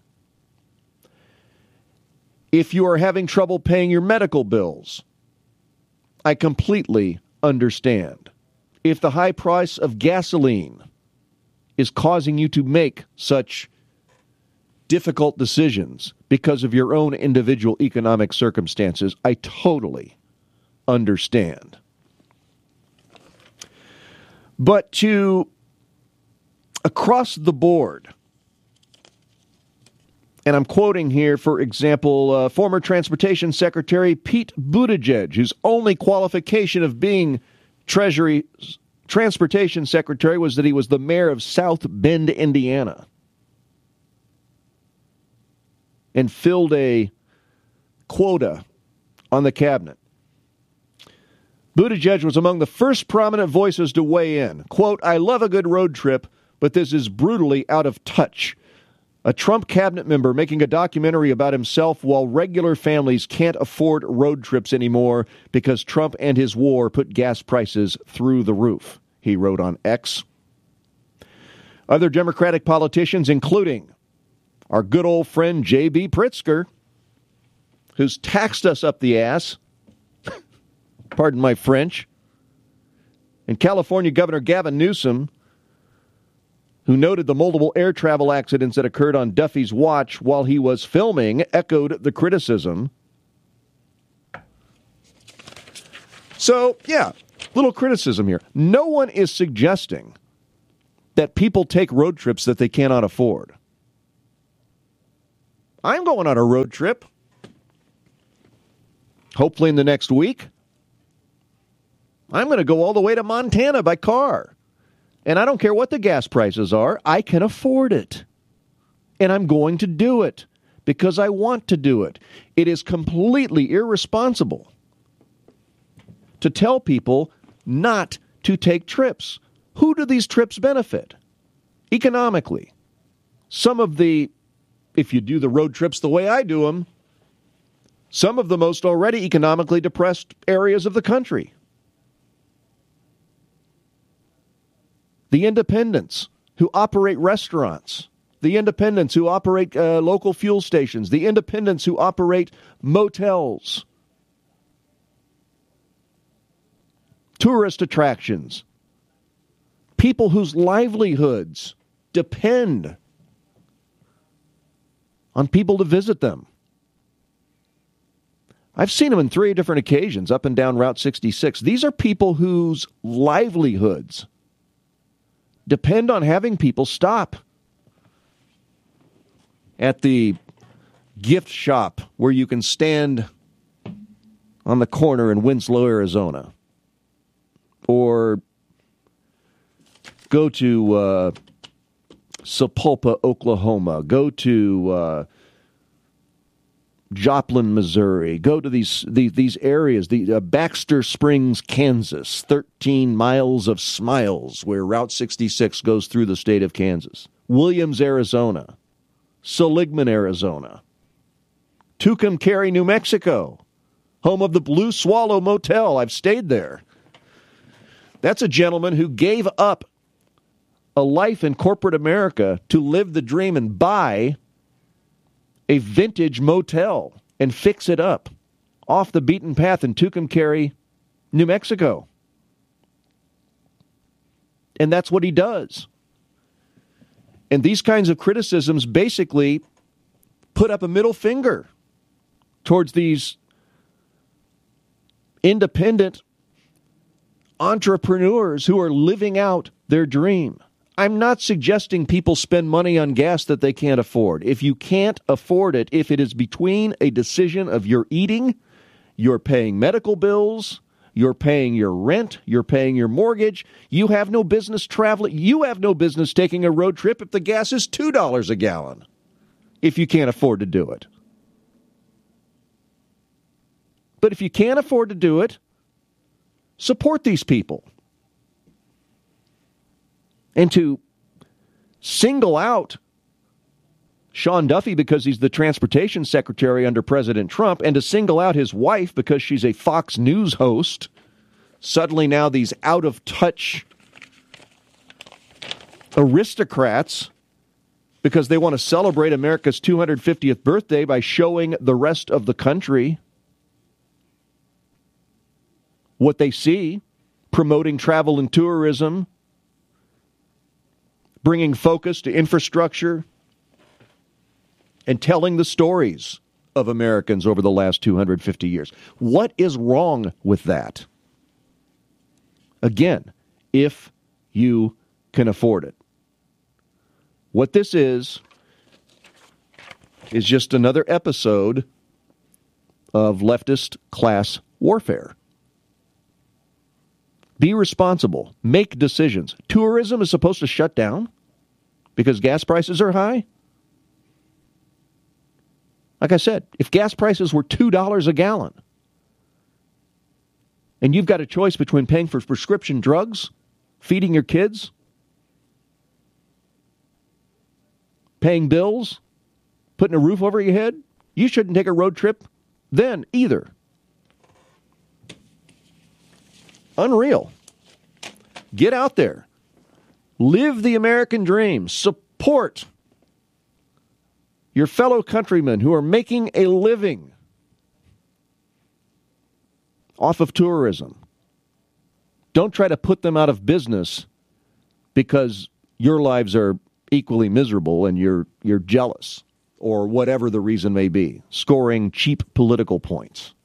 Speaker 10: If you are having trouble paying your medical bills, I completely understand. If the high price of gasoline is causing you to make such difficult decisions because of your own individual economic circumstances, I totally understand. But to, across the board, and I'm quoting here, for example, uh, former Transportation Secretary Pete Buttigieg, whose only qualification of being Treasury Transportation Secretary was that he was the mayor of South Bend, Indiana, and filled a quota on the cabinet. Buttigieg was among the first prominent voices to weigh in. Quote, I love a good road trip, but this is brutally out of touch. A Trump cabinet member making a documentary about himself while regular families can't afford road trips anymore because Trump and his war put gas prices through the roof, he wrote on X. Other Democratic politicians, including Our good old friend J B. Pritzker, who's taxed us up the ass, pardon my French, and California Governor Gavin Newsom, who noted the multiple air travel accidents that occurred on Duffy's watch while he was filming, echoed the criticism. So, yeah, little criticism here. No one is suggesting that people take road trips that they cannot afford. I'm going on a road trip, hopefully in the next week. I'm going to go all the way to Montana by car. And I don't care what the gas prices are. I can afford it. And I'm going to do it because I want to do it. It is completely irresponsible to tell people not to take trips. Who do these trips benefit? Economically. Some of the, if you do the road trips the way I do them, some of the most already economically depressed areas of the country. The independents who operate restaurants, the independents who operate uh, local fuel stations, the independents who operate motels, tourist attractions, people whose livelihoods depend on people to visit them. I've seen them in three different occasions up and down Route sixty-six. These are people whose livelihoods depend on having people stop at the gift shop where you can stand on the corner in Winslow, Arizona, or go to uh, Sapulpa, Oklahoma, go to uh, Joplin, Missouri, go to these these, these areas, the uh, Baxter Springs, Kansas, thirteen miles of smiles where Route sixty-six goes through the state of Kansas, Williams, Arizona, Seligman, Arizona, Tucumcari, New Mexico, home of the Blue Swallow Motel. I've stayed there. That's a gentleman who gave up a life in corporate America to live the dream and buy a vintage motel and fix it up off the beaten path in Tucumcari, New Mexico. And that's what he does. And these kinds of criticisms basically put up a middle finger towards these independent entrepreneurs who are living out their dream. I'm not suggesting people spend money on gas that they can't afford. If you can't afford it, if it is between a decision of you're eating, you're paying medical bills, you're paying your rent, you're paying your mortgage, you have no business traveling, you have no business taking a road trip if the gas is two dollars a gallon, if you can't afford to do it. But if you can't afford to do it, support these people. And to single out Sean Duffy because he's the transportation secretary under President Trump, and to single out his wife because she's a Fox News host, suddenly now these out-of-touch aristocrats, because they want to celebrate America's two hundred fiftieth birthday by showing the rest of the country what they see, promoting travel and tourism, bringing focus to infrastructure, and telling the stories of Americans over the last two hundred fifty years. What is wrong with that? Again, if you can afford it. What this is, is just another episode of leftist class warfare. Be responsible. Make decisions. Tourism is supposed to shut down because gas prices are high? Like I said, if gas prices were two dollars a gallon and you've got a choice between paying for prescription drugs, feeding your kids, paying bills, putting a roof over your head, you shouldn't take a road trip then either. Unreal. Get out there. Live the American dream. Support your fellow countrymen who are making a living off of tourism. Don't try to put them out of business because your lives are equally miserable and you're you're jealous or whatever the reason may be, scoring cheap political points.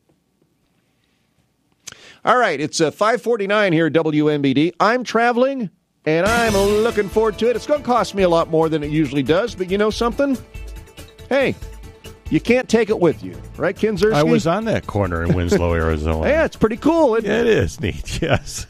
Speaker 10: All right, it's uh, five forty-nine here at W M B D. I'm traveling, and I'm looking forward to it. It's going to cost me a lot more than it usually does, but you know something? Hey, you can't take it with you, right, Ken Ziersky?
Speaker 2: I was on that corner in Winslow, Arizona.
Speaker 10: Yeah, it's pretty cool. Isn't
Speaker 2: it? It is neat, yes.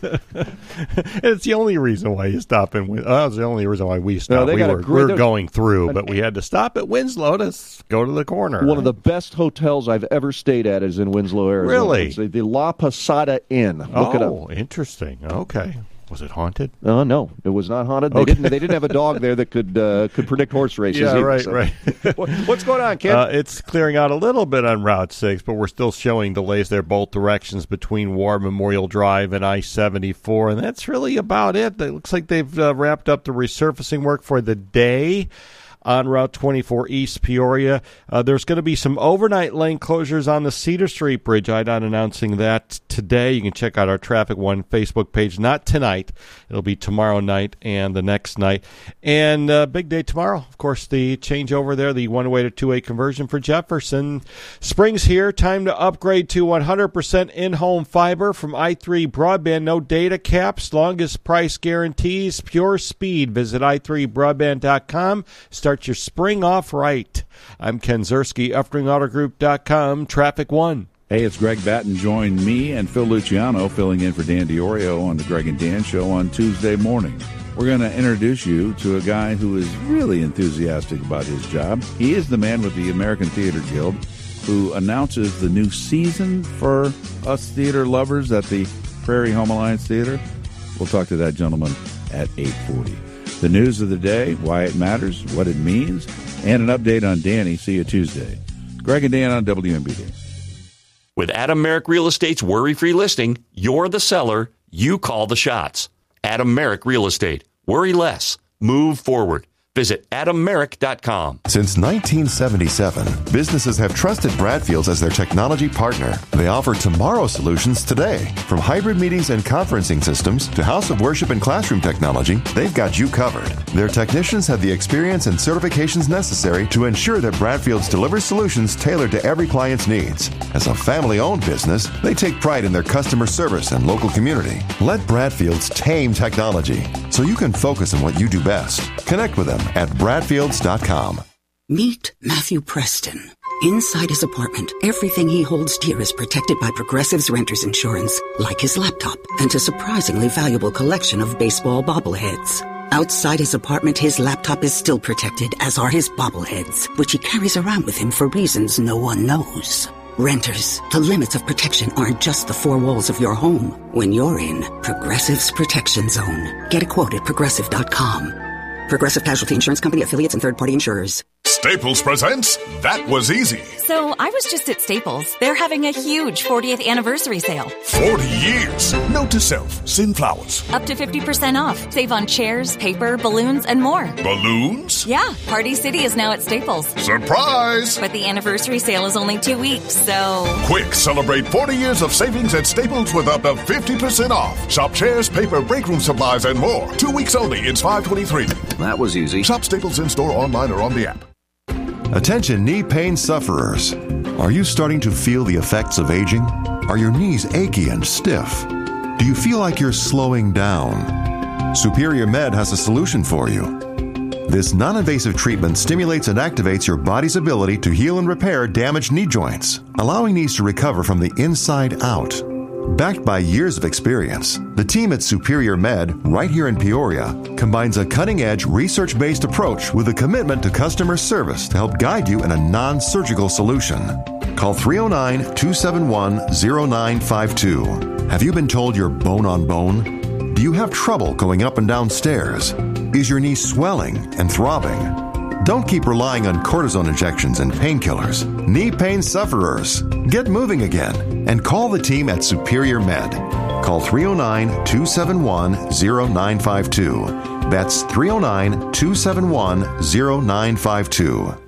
Speaker 2: It's the only reason why you stop in Winslow. Well, it's the only reason why we stopped.
Speaker 10: No, they
Speaker 2: we
Speaker 10: got a
Speaker 2: were,
Speaker 10: great-
Speaker 2: we were going through, but we had to stop at Winslow to s- go to the corner.
Speaker 10: One of the best hotels I've ever stayed at is in Winslow, Arizona.
Speaker 2: Really?
Speaker 10: It's the, the La Posada Inn. Look
Speaker 2: oh,
Speaker 10: it up.
Speaker 2: Interesting. Okay. Was it haunted?
Speaker 10: Uh, no, it was not haunted. They
Speaker 2: Okay.
Speaker 10: didn't. They didn't have a dog there that could uh, could predict horse races.
Speaker 2: Yeah,
Speaker 10: either,
Speaker 2: right,
Speaker 10: so.
Speaker 2: right.
Speaker 10: What- What's going on, Ken?
Speaker 2: Uh, it's clearing out a little bit on Route six, but we're still showing delays there both directions between War Memorial Drive and I seventy-four, and that's really about it. It looks like they've uh, wrapped up the resurfacing work for the day on Route twenty-four East Peoria. Uh, there's going to be some overnight lane closures on the Cedar Street Bridge. I D O T announcing that today. You can check out our Traffic One Facebook page. Not tonight. It'll be tomorrow night and the next night. And uh, big day tomorrow. Of course, the changeover there, the one-way to two-way conversion for Jefferson. Spring's here. Time to upgrade to one hundred percent in-home fiber from i three Broadband. No data caps. Longest price guarantees. Pure speed. Visit i three broadband dot com. Start your spring off right. I'm Ken Ziersky, Uftring Auto Group dot com, Traffic One.
Speaker 8: Hey, it's Greg Batten. Join me and Phil Luciano filling in for Dan DiOrio on the Greg and Dan Show on Tuesday morning. We're going to introduce you to a guy who is really enthusiastic about his job. He is the man with the American Theater Guild who announces the new season for us theater lovers at the Prairie Home Alliance Theater. We'll talk to that gentleman at eight forty. The news of the day, why it matters, what it means, and an update on Danny. See you Tuesday. Greg and Dan on W M B D.
Speaker 12: With Adam Merrick Real Estate's worry-free listing, you're the seller, you call the shots. Adam Merrick Real Estate. Worry less. Move forward. Visit adam merrick dot com.
Speaker 11: Since nineteen seventy-seven, businesses have trusted Bradfields as their technology partner. They offer tomorrow solutions today. From hybrid meetings and conferencing systems to house of worship and classroom technology, they've got you covered. Their technicians have the experience and certifications necessary to ensure that Bradfields delivers solutions tailored to every client's needs. As a family-owned business, they take pride in their customer service and local community. Let Bradfields tame technology so you can focus on what you do best. Connect with them at bradfields dot com.
Speaker 13: Meet Matthew Preston. Inside his apartment, everything he holds dear is protected by Progressive's Renter's Insurance, like his laptop and a surprisingly valuable collection of baseball bobbleheads. Outside his apartment, his laptop is still protected, as are his bobbleheads, which he carries around with him for reasons no one knows. Renters, the limits of protection aren't just the four walls of your home. When you're in Progressive's Protection Zone, get a quote at progressive dot com. Progressive Casualty Insurance Company, affiliates, and third-party insurers.
Speaker 16: Staples presents That Was Easy.
Speaker 17: So I was just at Staples. They're having a huge fortieth anniversary sale.
Speaker 16: forty years. Note to self, send flowers.
Speaker 17: Up to fifty percent off. Save on chairs, paper, balloons, and more.
Speaker 16: Balloons?
Speaker 17: Yeah, Party City is now at Staples.
Speaker 16: Surprise!
Speaker 17: But the anniversary sale is only two weeks, so...
Speaker 16: Quick, celebrate forty years of savings at Staples with up to fifty percent off. Shop chairs, paper, break room supplies, and more. Two weeks only. It's five twenty-three.
Speaker 18: That was easy.
Speaker 16: Shop Staples in-store, online, or on the app.
Speaker 11: Attention knee pain sufferers. Are you starting to feel the effects of aging? Are your knees achy and stiff? Do you feel like you're slowing down? Superior Med has a solution for you. This non-invasive treatment stimulates and activates your body's ability to heal and repair damaged knee joints, allowing knees to recover from the inside out. Backed by years of experience, the team at Superior Med, right here in Peoria, combines a cutting-edge, research-based approach with a commitment to customer service to help guide you in a non-surgical solution. Call three oh nine, two seven one, oh nine five two. Have you been told you're bone on bone? Do you have trouble going up and down stairs? Is your knee swelling and throbbing? Don't keep relying on cortisone injections and painkillers. Knee pain sufferers, get moving again and call the team at Superior Med. Call three oh nine, two seven one, oh nine five two. That's three oh nine, two seven one, oh nine five two.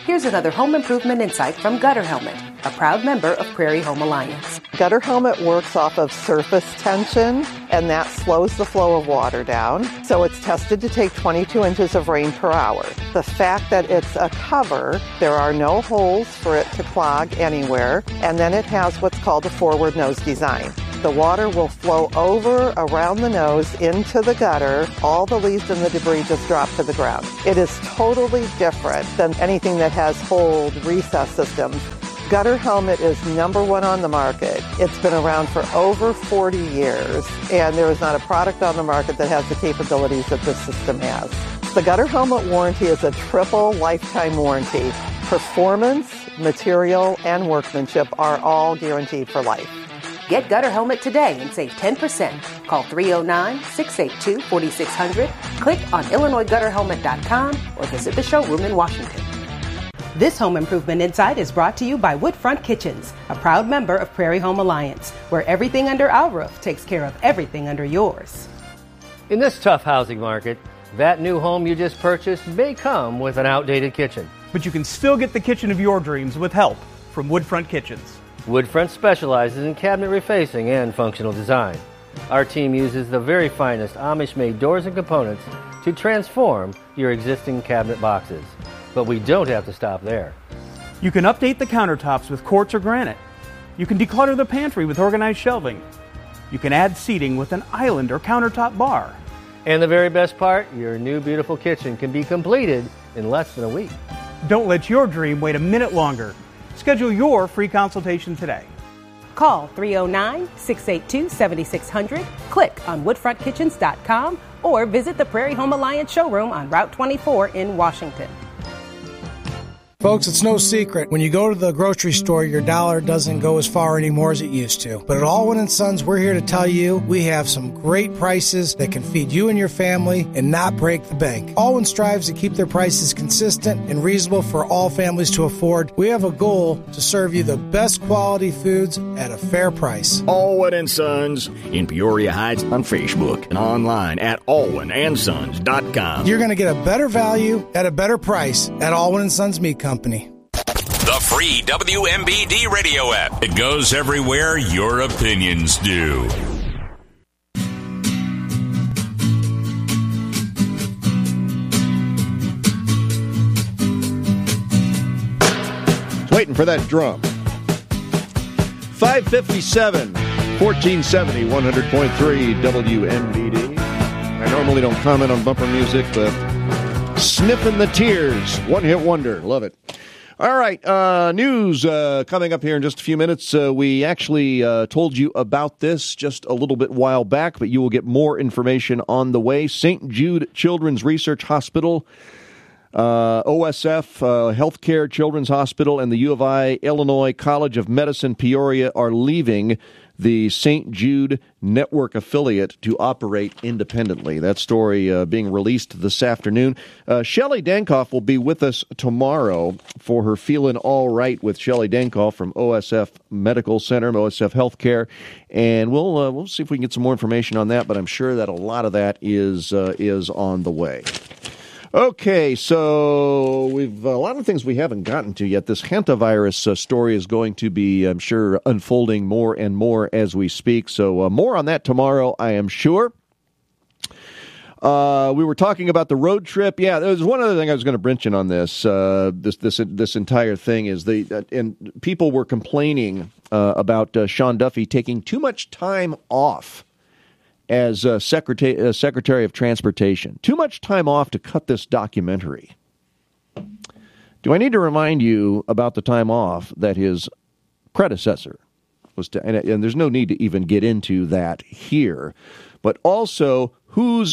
Speaker 9: Here's another home improvement insight from Gutter Helmet, a proud member of Prairie Home Alliance.
Speaker 18: Gutter Helmet works off of surface tension, and that slows the flow of water down. So it's tested to take twenty-two inches of rain per hour. The fact that it's a cover, there are no holes for it to clog anywhere, and then it has what's called a forward nose design. The water will flow over around the nose into the gutter. All the leaves and the debris just drop to the ground. It is totally different than anything that has hold recess systems. Gutter Helmet is number one on the market. It's been around for over forty years, and there is not a product on the market that has the capabilities that this system has. The Gutter Helmet warranty is a triple lifetime warranty. Performance, material, and workmanship are all guaranteed for life.
Speaker 9: Get Gutter Helmet today and save ten percent. Call three oh nine, six eight two, four six zero zero, click on Illinois Gutter Helmet dot com, or visit the showroom in Washington. This Home Improvement Insight is brought to you by Woodfront Kitchens, a proud member of Prairie Home Alliance, where everything under our roof takes care of everything under yours.
Speaker 19: In this tough housing market, that new home you just purchased may come with an outdated kitchen.
Speaker 20: But you can still get the kitchen of your dreams with help from Woodfront Kitchens.
Speaker 19: Woodfront specializes in cabinet refacing and functional design. Our team uses the very finest Amish-made doors and components to transform your existing cabinet boxes. But we don't have to stop there.
Speaker 20: You can update the countertops with quartz or granite. You can declutter the pantry with organized shelving. You can add seating with an island or countertop bar.
Speaker 19: And the very best part, your new beautiful kitchen can be completed in less than a week.
Speaker 20: Don't let your dream wait a minute longer. Schedule your free consultation today.
Speaker 9: Call three oh nine, six eight two, seven six zero zero, click on woodfront kitchens dot com, or visit the Prairie Home Alliance showroom on Route twenty-four in Washington.
Speaker 21: Folks, it's no secret. When you go to the grocery store, your dollar doesn't go as far anymore as it used to. But at Allwyn and Sons, we're here to tell you we have some great prices that can feed you and your family and not break the bank. Allwyn strives to keep their prices consistent and reasonable for all families to afford. We have a goal to serve you the best quality foods at a fair price.
Speaker 22: Allwyn and Sons in Peoria Heights on Facebook and online at allwyn and sons dot com.
Speaker 21: You're going to get a better value at a better price at Allwyn and Sons Meat Company. Company.
Speaker 23: The free W M B D radio app. It goes everywhere your opinions do.
Speaker 10: Waiting for that drum. five fifty-seven, fourteen seventy, one hundred point three W M B D. I normally don't comment on bumper music, but Sniffing the Tears, one hit wonder. Love it. All right, uh, news uh, coming up here in just a few minutes. Uh, we actually uh, told you about this just a little bit while back, but you will get more information on the way. Saint Jude Children's Research Hospital, uh, O S F uh, Healthcare Children's Hospital, and the U of I Illinois College of Medicine Peoria are leaving the Saint Jude Network affiliate to operate independently. That story uh, being released this afternoon. Uh, Shelley Dankoff will be with us tomorrow for her Feeling All Right with Shelley Dankoff from O S F Medical Center, O S F Healthcare, and we'll uh, we'll see if we can get some more information on that, but I'm sure that a lot of that is uh, is on the way. Okay, so we've a lot of things we haven't gotten to yet. This hantavirus uh, story is going to be, I'm sure, unfolding more and more as we speak. So uh, more on that tomorrow, I am sure. Uh, we were talking about the road trip. Yeah, there was one other thing I was going to mention on this. Uh, this this this entire thing is the uh, and people were complaining uh, about uh, Sean Duffy taking too much time off as uh, Secretary, uh, Secretary of Transportation. Too much time off to cut this documentary. Do I need to remind you about the time off that his predecessor was to, and, and there's no need to even get into that here, but also who's